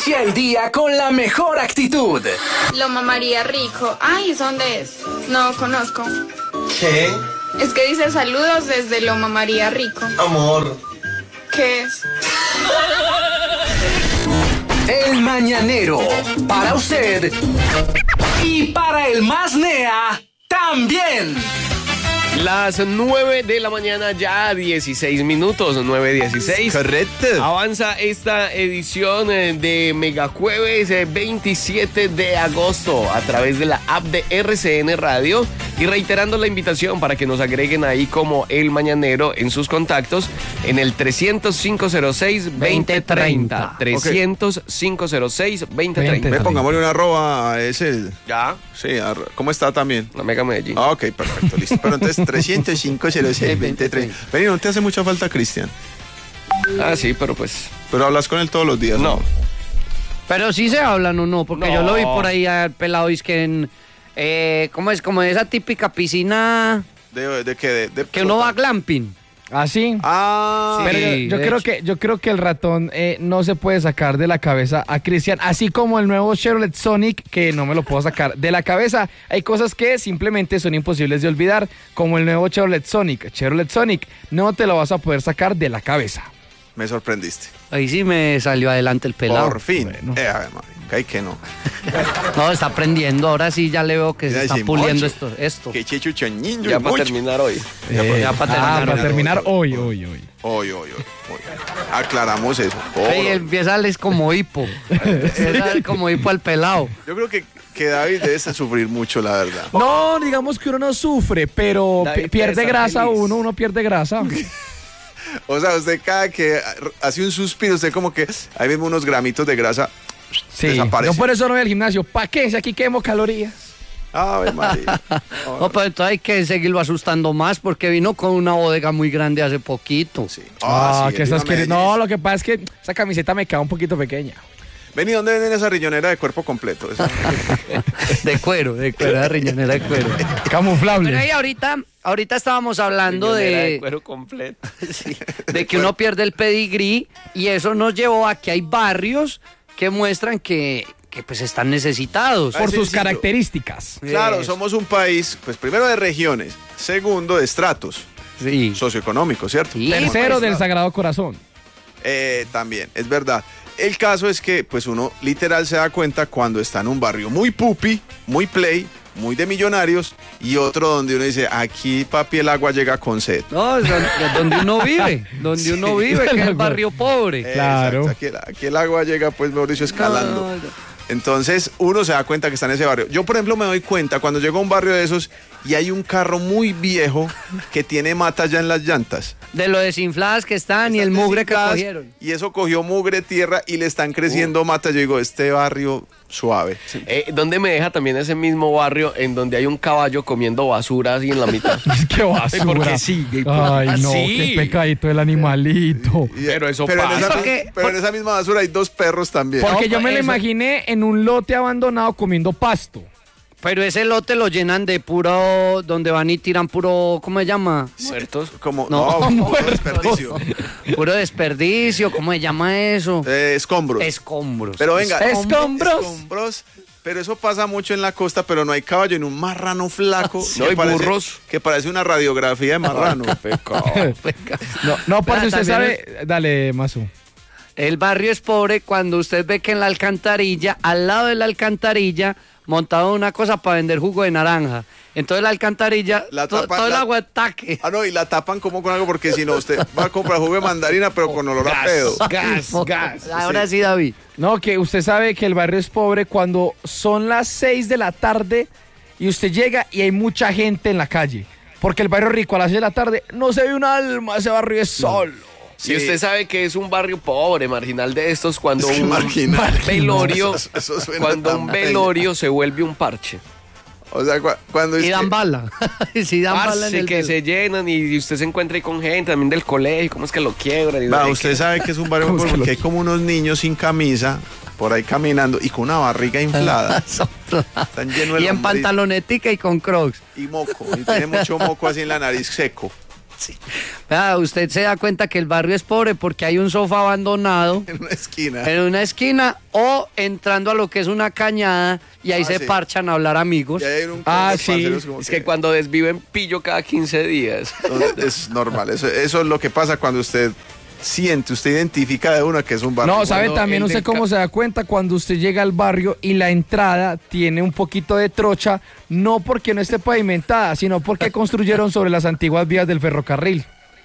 Inicia el día con la mejor actitud. Loma María Rico. Ay, ¿dónde es? No conozco. ¿Qué? Es que dice saludos desde Loma María Rico. Amor. ¿Qué es? El Mañanero, para usted y para el más nea también. Las 9 de la mañana, ya 16 minutos, 9:16. Correcto. Avanza esta edición de Megajueves 27 de agosto a través de la app de RCN Radio y reiterando la invitación para que nos agreguen ahí como El Mañanero en sus contactos en el 300-506-2030. 300-506-2030. Ve, pongámosle una arroba a ese. ¿Ya? Sí, ¿cómo está también? La Mega Medellín. Ah, ok, perfecto, listo. Pero entonces 305-06-2030. Vení, ¿no te hace mucha falta, Cristian? Ah, sí, pero pues... Pero hablas con él todos los días, No. Pero sí se hablan o no, porque No. yo lo vi por ahí al pelado, es que en... ¿cómo es? Como esa típica piscina ¿De qué? que uno va a glamping. ¿Ah, sí? Ah, Pero Sí, yo de creo hecho. yo creo que el ratón no se puede sacar de la cabeza a Cristian, así como el nuevo Chevrolet Sonic, que no me lo puedo sacar de la cabeza. Hay cosas que simplemente son imposibles de olvidar, como el nuevo Chevrolet Sonic. Chevrolet Sonic no te lo vas a poder sacar de la cabeza. me sorprendiste. Ahí sí me salió adelante el pelado. Por fin. Bueno. A ver, hay que no. No, está aprendiendo, ahora sí ya le veo que Mira, se está dice, puliendo "Mocho". esto. Que chichucho niño. Ya para terminar hoy. Ya para Para terminar hoy. Hoy. Aclaramos eso. Y empieza a darles como hipo. Empieza a dar como hipo al pelado. Yo creo que David debe sufrir mucho, la verdad. No, digamos que uno no sufre, pero David pierde está grasa feliz. uno pierde grasa. O sea, usted cada que hace un suspiro, usted como que ahí vemos unos gramitos de grasa. Sí, Desaparece. yo por eso no voy al gimnasio. ¿Para qué? Si aquí quemo calorías. Ave María. No, pero entonces hay que seguirlo asustando más porque vino con una bodega muy grande hace poquito. Sí. Ah, sí, que estás dígame, queriendo. No, lo que pasa es que esa camiseta me queda un poquito pequeña. Vení, ¿dónde venden esa riñonera de cuerpo completo? De cuero, la riñonera de cuero. Camuflable. Pero ahí ahorita estábamos hablando Riñonera de cuero completo. de que uno pierde el pedigrí y eso nos llevó a que hay barrios que muestran que pues están necesitados. Por sus sencillo. características. Claro, Eso. somos un país, pues primero de regiones, segundo de estratos Sí. socioeconómicos, ¿cierto? Sí. Tercero del Sagrado Corazón. También, es verdad. El caso es que pues uno literal se da cuenta cuando está en un barrio muy pupi, muy play, muy de millonarios y otro donde uno dice, aquí papi el agua llega con sed. No, es donde uno vive, que es el barrio pobre. Claro. Exacto, aquí el agua llega pues mejor dicho escalando. No. Entonces uno se da cuenta que está en ese barrio. Yo, por ejemplo, me doy cuenta cuando llego a un barrio de esos y hay un carro muy viejo que tiene matas ya en las llantas. De lo desinfladas que están y el mugre que Desinfladas, cogieron. Y eso cogió mugre, tierra y le están creciendo matas. Yo digo, este barrio suave. ¿Dónde me deja también ese mismo barrio en donde hay un caballo comiendo basura así en la mitad? Qué basura. Porque sí. Ay, no, Sí. qué pecadito el animalito. Pero eso pero en pasa. pero en esa misma basura hay dos perros también. Porque yo me lo eso- imaginé en un lote abandonado comiendo pasto. Pero ese lote lo llenan de puro, donde van y tiran puro, ¿cómo se llama? Muertos. Como, No, no, muertos. desperdicio. Puro desperdicio, ¿cómo se llama eso? Escombros. Escombros. Pero venga, Escombros. escombros. Pero eso pasa mucho en la costa, pero no hay caballo, en un marrano flaco. No hay burros. Que parece una radiografía de marrano. No, parce, usted También sabe. Dale, Masu. El barrio es pobre cuando usted ve que en la alcantarilla, al lado de la alcantarilla, montado una cosa para vender jugo de naranja. Entonces la alcantarilla, La tapa- todo el la- agua ataque. Ah, no, y la tapan como con algo, porque si no, usted va a comprar jugo de mandarina, pero con olor a pedo. Gas. Ahora sí, David. No, que usted sabe que el barrio es pobre cuando son las 6 de la tarde y usted llega y hay mucha gente en la calle. Porque el barrio rico a las 6 de la tarde no se ve un alma, ese barrio es solo. Si usted sabe que es un barrio pobre, marginal de estos, cuando Es que un marginal. velorio, Eso suena cuando tan un bello. velorio se vuelve un parche. O sea, cuando Y dan bala. Sí, dan bala en Parce el que dedo. se llenan y usted se encuentra ahí con gente también del colegio, cómo es que lo quiebran. Y Va, no sé usted qué. sabe que es un barrio pobre porque hay como unos niños sin camisa por ahí caminando y con una barriga inflada. Están llenos de Y en lombriz pantalonetica y con crocs. y moco. Y tiene mucho moco así en la nariz seco. Vea, usted se da cuenta que el barrio es pobre porque hay un sofá abandonado En una esquina. en una esquina o entrando a lo que es una cañada y ahí se sí. parchan a hablar amigos. Y ahí hay un Ah, de sí. parceros como Es que cuando desviven pillo cada 15 días. es normal. Eso es lo que pasa cuando usted siente, usted identifica de una que es un barrio. No, ¿sabe Cuando también el usted del cómo se da cuenta? Cuando usted llega al barrio y la entrada tiene un poquito de trocha, no porque no esté pavimentada, sino porque construyeron sobre las antiguas vías del ferrocarril.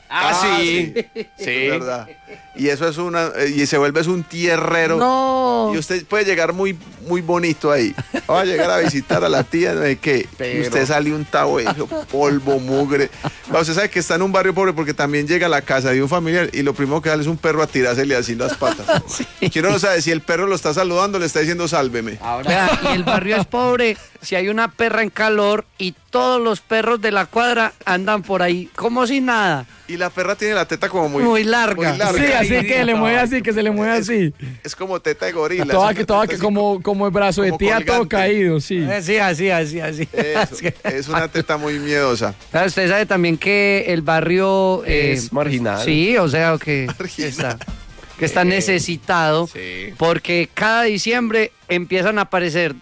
Sí. Es verdad. Y eso es y se vuelve un tierrero. No. Y usted puede llegar muy, muy bonito ahí. Va a llegar a visitar a la tía, no sé qué. Y Pero- usted sale un tabo de polvo, mugre. Va, usted sabe que está en un barrio pobre porque también llega a la casa de un familiar y lo primero que sale es un perro a tirársele así las patas. Que uno no sabe si el perro lo está saludando, le está diciendo sálveme. Vea, y el barrio es pobre si hay una perra en calor y todos los perros de la cuadra andan por ahí como si nada. Y la perra tiene la teta como Muy larga. muy larga. Sí, así que le mueve así, que se le mueve así. Es como teta de gorila. Toda es que, una toda teta que así como el brazo de como tía todo colgante. caído, sí. Sí, así. Eso, es una teta muy miedosa. Vea, usted sabe también que el barrio Es marginal. Sí, o sea, que Marginal. está necesitado Sí. porque cada diciembre empiezan a aparecer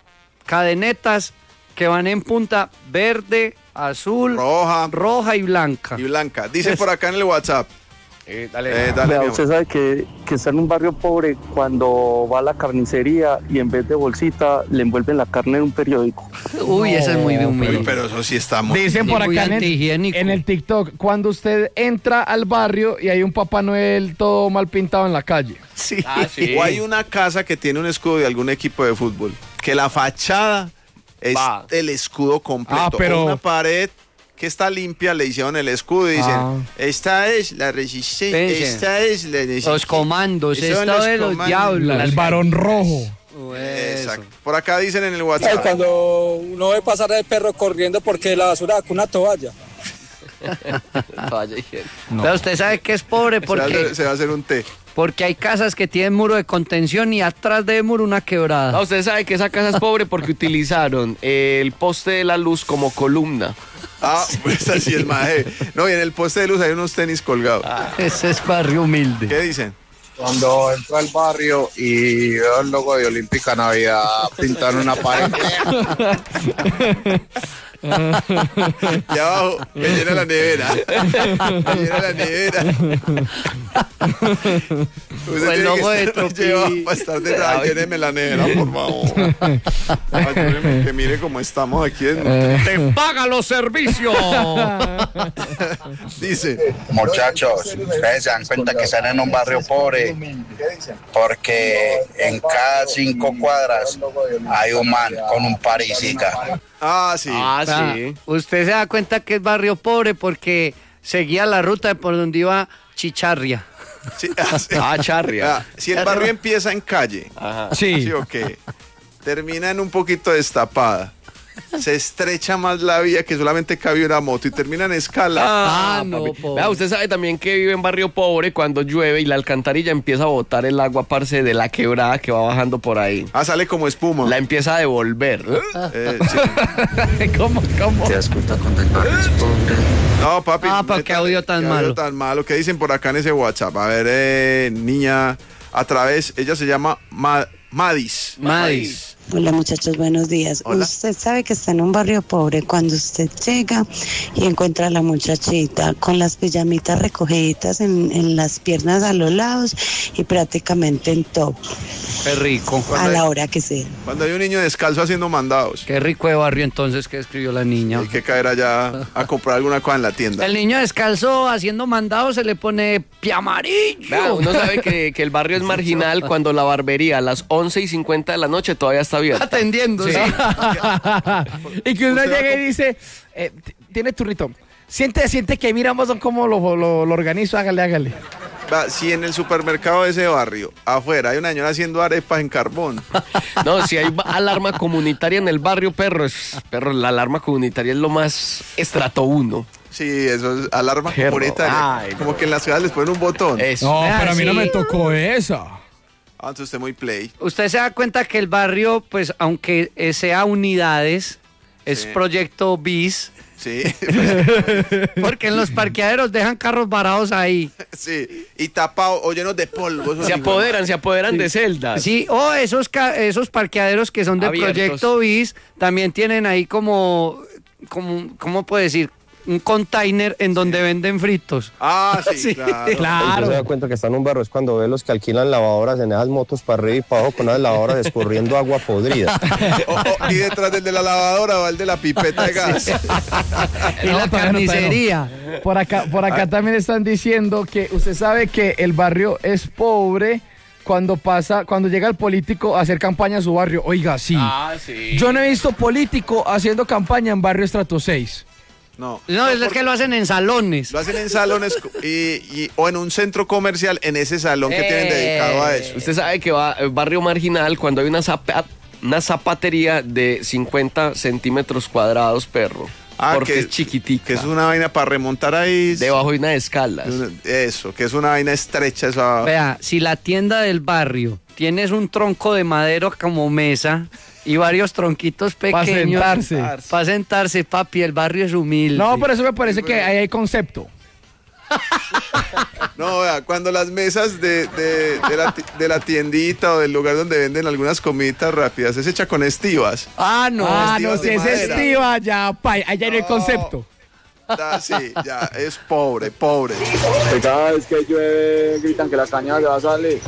cadenetas que van en punta verde, azul, Roja y blanca. y blanca. Dice por acá en el WhatsApp. Dale. Dale, Vea, mi usted amor. sabe que está en un barrio pobre cuando va a la carnicería y en vez de bolsita le envuelven la carne en un periódico. Uy, ese es muy Uy, humilde. pero eso sí está muy... Dicen Sí, por muy acá antihigiénico. en el TikTok, cuando usted entra al barrio y hay un Papá Noel todo mal pintado en la calle. Sí. Sí. O hay una casa que tiene un escudo de algún equipo de fútbol, que la fachada es Va. el escudo completo. Ah, pero- O una pared que está limpia, le hicieron el escudo y dicen, Ah. esta es la resistencia, Pense. esta es la Los comandos, Son esto los de los comandos. diablos. El varón rojo. Exacto. Por acá dicen en el Ay, WhatsApp. cuando uno ve pasar al perro corriendo porque la basura con una toalla. Vaya higiene. Pero usted sabe que es pobre Se va a hacer un té. porque hay casas que tienen muro de contención y atrás de muro una quebrada. No, usted sabe que esa casa es pobre porque utilizaron el poste de la luz como columna. Ah, pues así es maje. No, y en el poste de luz hay unos tenis colgados. Ese es barrio humilde. ¿Qué dicen? Cuando entro al barrio y veo el logo de Olímpica Navidad pintado en una pared. Y abajo, me llena la nevera. Me llena la nevera. Usted O el tiene logo que de estar Tropi. llevado para estar detrás. Lléneme la nevera, por favor. Ayúdeme, que mire cómo estamos aquí. ¡Te paga los servicios! Dice. Muchachos, ustedes se dan cuenta que están en un barrio pobre porque en cada 5 cuadras hay un man con un parisita. Ah, sí. Ah, usted se da cuenta que es barrio pobre porque seguía la ruta por donde iba Chicharria. Sí, Charria. Ah, si el barrio empieza en calle, Sí. ¿sí o qué? Termina en un poquito destapada. Se estrecha más la vía que solamente cabe una moto y termina en escala. Ah, no, papi. pobre. Vea, usted sabe también que vive en barrio pobre cuando llueve y la alcantarilla empieza a botar el agua, parce, de la quebrada que va bajando por ahí. Ah, sale como espuma. La empieza a devolver. Sí. ¿Cómo? ¿Te das cuenta cuando el barrio es pobre? No, papi. Ah, pero qué audio tan malo. Tan malo. ¿Qué dicen por acá en ese WhatsApp? A ver, niña, a través, ella se llama Madis. Madis. Hola muchachos, buenos días. Hola. Usted sabe que está en un barrio pobre cuando usted llega y encuentra a la muchachita con las pijamitas recogiditas en las piernas a los lados y prácticamente en top Qué rico. a la hora que sea. Cuando hay un niño descalzo haciendo mandados. Qué rico de barrio entonces que escribió la niña. Hay que caer allá a comprar alguna cosa en la tienda. El niño descalzo haciendo mandado se le pone pie amarillo. Vea, uno sabe que el barrio es marginal cuando la barbería a las 11:50 de la noche todavía está abierta. Atendiendo, sí. Y que uno Usted va llegue con- y dice, tiene turrito. Siente que miramos cómo lo organizo, hágale. Va, si en el supermercado de ese barrio, afuera, hay una señora haciendo arepas en carbón. No, si hay alarma comunitaria en el barrio, perro, la alarma comunitaria es lo más estrato 1. Sí, eso es alarma Perro. comunitaria. Ay, Como que en las ciudades les ponen un botón. Eso. No, Vea, pero a mí no sí. me tocó esa. Ah, entonces usted muy play. Usted se da cuenta que el barrio, pues aunque sea unidades, es Sí. proyecto bis, Sí, porque en los parqueaderos dejan carros varados ahí. sí. Y tapado o llenos de polvo. esos Se apoderan de celdas. Sí, esos parqueaderos que son de Abiertos. proyecto bis también tienen ahí como ¿cómo puedo decir? Un container en donde venden fritos. Ah, sí, Sí. claro. Se da cuenta que está en un barrio es cuando ve los que alquilan lavadoras en esas motos para arriba y para abajo con las lavadoras escurriendo agua podrida. Y detrás del de la lavadora va el de la pipeta de gas. Y la carnicería. Por acá también están diciendo que usted sabe que el barrio es pobre cuando llega el político a hacer campaña en su barrio. Oiga, sí. Ah, sí. Yo no he visto político haciendo campaña en barrio estrato 6. No, es que lo hacen en salones. Lo hacen en salones o en un centro comercial, en ese salón que tienen dedicado a eso. Usted sabe que barrio marginal, cuando hay una zapatería de 50 centímetros cuadrados, perro. Porque es chiquitica. Que es una vaina para remontar ahí. Debajo de una escalas. Eso, que es una vaina estrecha esa. Vea, si la tienda del barrio tienes un tronco de madera como mesa y varios tronquitos pequeños. Para sentarse, papi, el barrio es humilde. No, por eso me parece que ahí hay concepto. No, vea, cuando las mesas de la tiendita o del lugar donde venden algunas comiditas rápidas es hecha con estivas. Si es estiva, ya, allá en el concepto. Sí, ya, es pobre. Cada vez que llueve gritan que la caña se va a salir.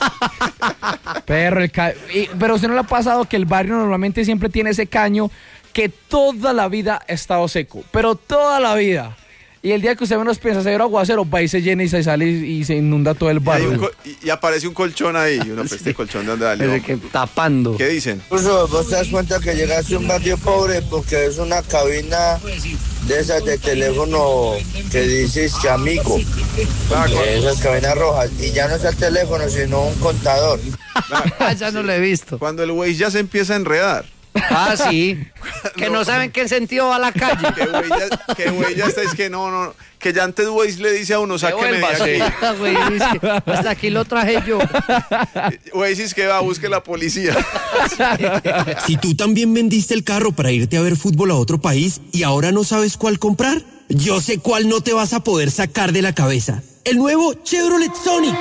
Pero usted no le ha pasado que el barrio normalmente siempre tiene ese caño que toda la vida ha estado seco, pero toda la vida. Y el día que usted menos piensa hacer aguacero, va y se llena y se sale y se inunda todo el barrio. Y aparece un colchón ahí. Y uno, este colchón de dónde salió. Tapando. ¿Qué dicen? Incluso vos te das cuenta que llegaste a un barrio pobre porque es una cabina de esas de teléfono que dices que amigo. Esas cabinas rojas. Y ya no es el teléfono, sino un contador. Ya no lo he visto. Cuando el güey ya se empieza a enredar. Ah, sí. Que no saben qué sentido va la calle. Que güey ya está, es que no. Que ya antes Waze le dice a uno, sáqueme de aquí. Hasta aquí lo traje yo. Waze es que va, busque la policía. Si tú también vendiste el carro para irte a ver fútbol a otro país y ahora no sabes cuál comprar, yo sé cuál no te vas a poder sacar de la cabeza. El nuevo Chevrolet Sonic.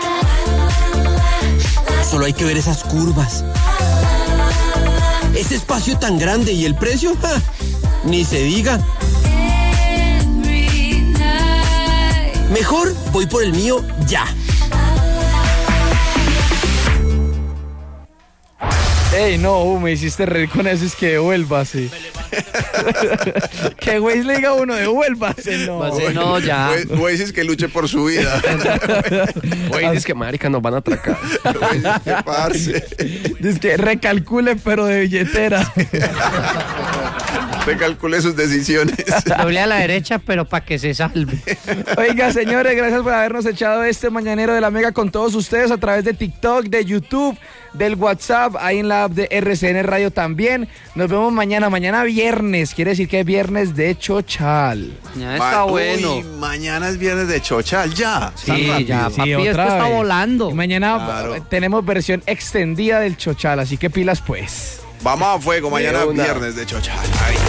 Solo hay que ver esas curvas. Ese espacio tan grande y el precio, ni se diga. Mejor voy por el mío ya. Ey, no, me hiciste reír con eso, es que devuélvase. Que güey le diga a uno, devuélvase, no. No, ya. Güey es que luche por su vida. Güey, dice que marica nos van a atracar. ¿Qué parce? Dice que recalcule, pero de billetera. Recalcule sus decisiones. Doble a la derecha, pero para que se salve. Oiga, señores, gracias por habernos echado este mañanero de la Mega con todos ustedes a través de TikTok, de YouTube, del WhatsApp, ahí en la app de RCN Radio también. Nos vemos mañana viernes. Quiere decir que es viernes de Chochal. Ya está bueno. Uy, mañana es viernes de Chochal, ya. Sí, ya, papi, Sí, esto otra está vez. volando. Y mañana tenemos versión extendida del Chochal, así que pilas pues. Vamos a fuego, mañana De una. viernes de Chochal. Ay.